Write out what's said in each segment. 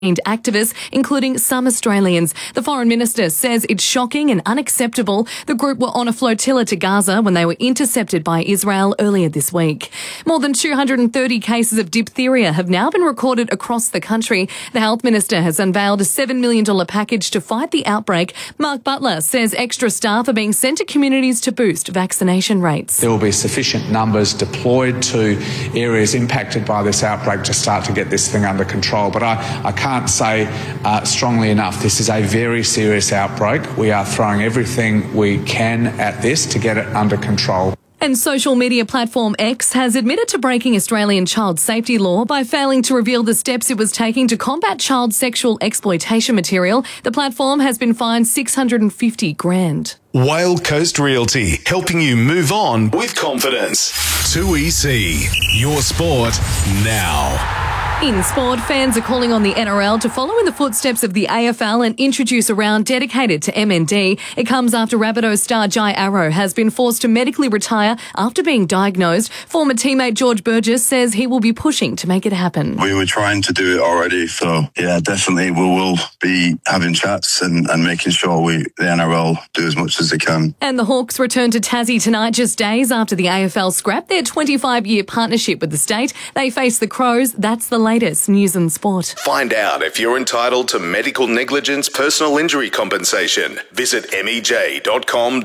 activists, including some Australians. The Foreign Minister says it's shocking and unacceptable. The group were on a flotilla to Gaza when they were intercepted by Israel earlier this week. More than 230 cases of diphtheria have now been recorded across the country. The Health Minister has unveiled a $7 million package to fight the outbreak. Mark Butler says extra staff are being sent to communities to boost vaccination rates. There will be sufficient numbers deployed to areas impacted by this outbreak to start to get this thing under control. But I can't say strongly enough, this is a very serious outbreak. We are throwing everything we can at this to get it under control. And social media platform X has admitted to breaking Australian child safety law by failing to reveal the steps it was taking to combat child sexual exploitation material. The platform has been fined $650,000. Whale Coast Realty, helping you move on with confidence. 2EC, your sport now. In sport, fans are calling on the NRL to follow in the footsteps of the AFL and introduce a round dedicated to MND. It comes after Rabbitohs star Jai Arrow has been forced to medically retire after being diagnosed. Former teammate George Burgess says he will be pushing to make it happen. We were trying to do it already, so yeah, definitely we will be having chats and making sure the NRL do as much as they can. And the Hawks return to Tassie tonight, just days after the AFL scrapped their 25-year partnership with the state. They face the Crows. That's the latest news and sport. Find out if you're entitled to medical negligence personal injury compensation. Visit mej.com.au.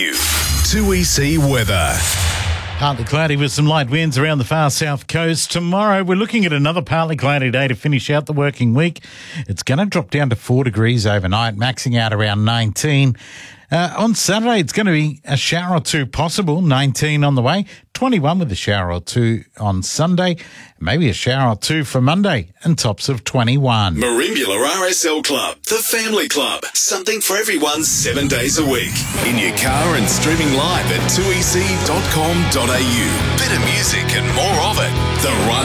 2EC weather. Partly cloudy with some light winds around the far south coast. Tomorrow, we're looking at another partly cloudy day to finish out the working week. It's going to drop down to 4 degrees overnight, maxing out around 19. On Saturday, it's going to be a shower or two possible, 19 on the way, 21 with a shower or two on Sunday, maybe a shower or two for Monday, and tops of 21. Merimbula RSL Club, the family club. Something for everyone 7 days a week. In your car and streaming live at 2ec.com.au. Better music and more of it. The Run